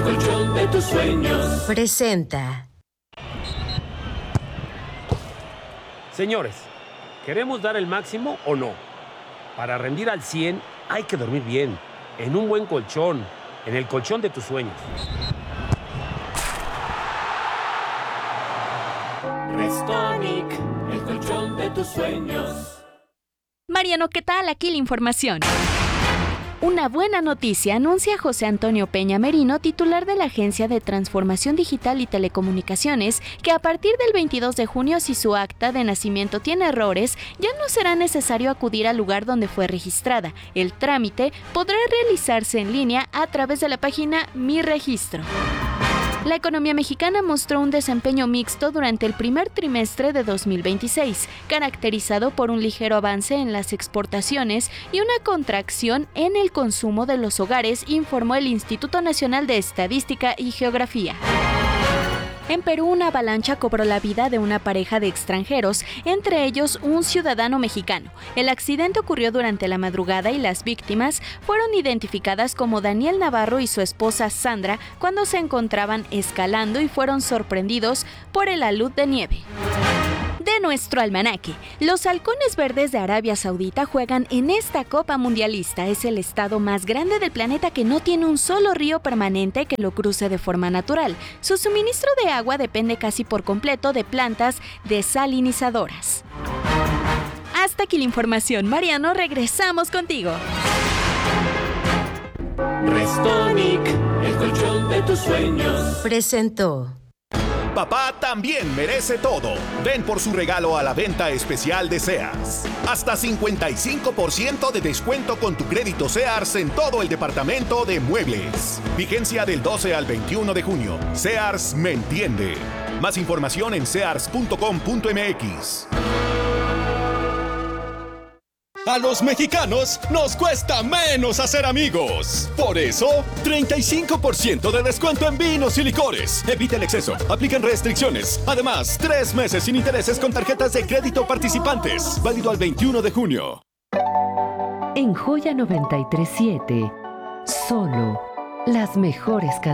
Colchón de tus sueños. Presenta. Señores, ¿queremos dar el máximo o no? Para rendir al 100 hay que dormir bien, en un buen colchón, en el colchón de tus sueños. Restonic, el colchón de tus sueños. Mariano, ¿qué tal? Aquí la información. Una buena noticia anuncia José Antonio Peña Merino, titular de la Agencia de Transformación Digital y Telecomunicaciones, que a partir del 22 de junio, si su acta de nacimiento tiene errores, ya no será necesario acudir al lugar donde fue registrada. El trámite podrá realizarse en línea a través de la página Mi Registro. La economía mexicana mostró un desempeño mixto durante el primer trimestre de 2026, caracterizado por un ligero avance en las exportaciones y una contracción en el consumo de los hogares, informó el Instituto Nacional de Estadística y Geografía. En Perú, una avalancha cobró la vida de una pareja de extranjeros, entre ellos un ciudadano mexicano. El accidente ocurrió durante la madrugada y las víctimas fueron identificadas como Daniel Navarro y su esposa Sandra cuando se encontraban escalando y fueron sorprendidos por el alud de nieve. De nuestro almanaque, los halcones verdes de Arabia Saudita juegan en esta Copa Mundialista. Es el estado más grande del planeta que no tiene un solo río permanente que lo cruce de forma natural. Su suministro de agua depende casi por completo de plantas desalinizadoras. Hasta aquí la información. Mariano, regresamos contigo. Restonic, el colchón de tus sueños. Presentó. Papá también merece todo. Ven por su regalo a la venta especial de Sears. Hasta 55% de descuento con tu crédito Sears en todo el departamento de muebles. Vigencia del 12 al 21 de junio. Sears me entiende. Más información en sears.com.mx. A los mexicanos nos cuesta menos hacer amigos. Por eso, 35% de descuento en vinos y licores. Evita el exceso. Aplican restricciones. Además, 3 meses sin intereses con tarjetas de crédito participantes. Válido al 21 de junio. En Joya 93.7, solo las mejores canciones.